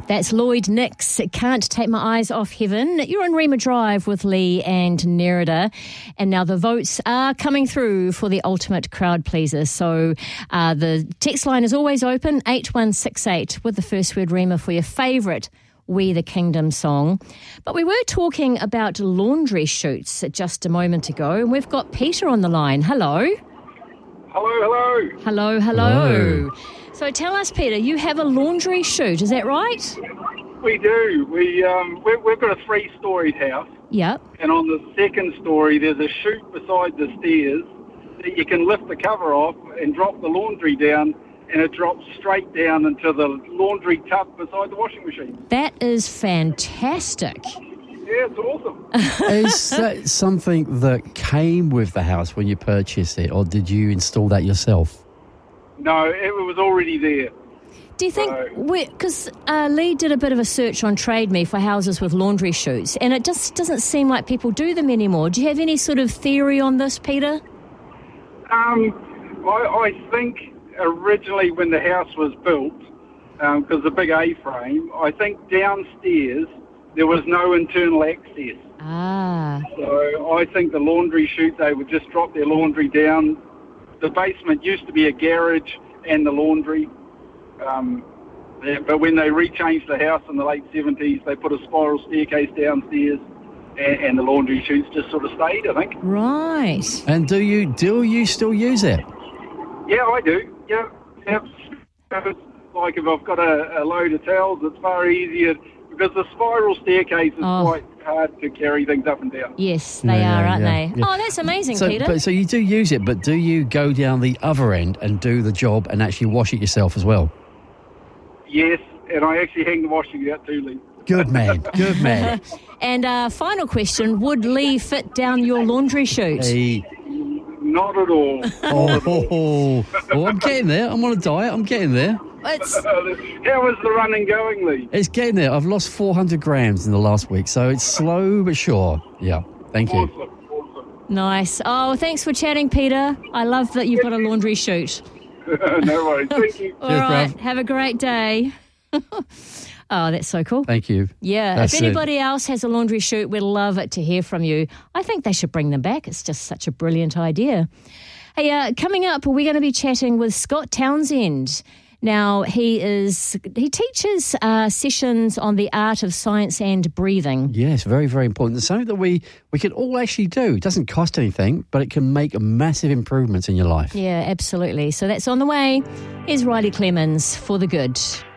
That's Lloyd Nix. Can't Take My Eyes Off Heaven. You're on Rema Drive with Lee and Nerida. And now the votes are coming through for the ultimate crowd pleaser. So the text line is always open, 8168, with the first word Rema for your favourite We the Kingdom song. But we were talking about laundry chutes just a moment ago, and we've got Peter on the line. Hello. Hello. Hello. So tell us, Peter, you have a laundry chute, is that right? We do. We've got a 3-storied house. Yep. And on the second story, there's a chute beside the stairs that you can lift the cover off and drop the laundry down, and it drops straight down into the laundry tub beside the washing machine. That is fantastic. Yeah, it's awesome. Is that something that came with the house when you purchased it, or did you install that yourself? No, it was already there. Do you think, because Lee did a bit of a search on Trade Me for houses with laundry chutes, and it just doesn't seem like people do them anymore. Do you have any sort of theory on this, Peter? I think originally when the house was built, because the big A-frame, I think downstairs there was no internal access. So I think the laundry chute, they would just drop their laundry down. The basement used to be a garage and the laundry. But when they rechanged the house in the late 70s, they put a spiral staircase downstairs, and the laundry chutes just sort of stayed, I think. Right. And do you still use it? Yeah, I do. Yeah. Like if I've got a load of towels, it's far easier because the spiral staircase is quite hard to carry things up and down. Yes, they are, aren't they? Yeah. Oh, that's amazing, Peter. So you do use it, but do you go down the other end and do the job and actually wash it yourself as well? Yes, and I actually hang the washing out too, Lee. Good man. And final question, would Lee fit down your laundry chute? Not at all. Oh, I'm getting there. I'm on a diet. I'm getting there. How is the running going, Lee? It's getting there. I've lost 400 grams in the last week, so it's slow but sure. Yeah, thank you. Awesome. Nice. Oh, thanks for chatting, Peter. I love that you've got a laundry chute. No worries. Thank you. All right. Have a great day. Oh, that's so cool. Thank you. Yeah. That's if anybody else has a laundry chute, we'd love it to hear from you. I think they should bring them back. It's just such a brilliant idea. Hey, coming up, we're going to be chatting with Scott Townsend. Now, he teaches sessions on the art of science and breathing. Yes, very, very important. It's something that we can all actually do. It doesn't cost anything, but it can make massive improvements in your life. Yeah, absolutely. So that's on the way. Here's Riley Clemens for The Good.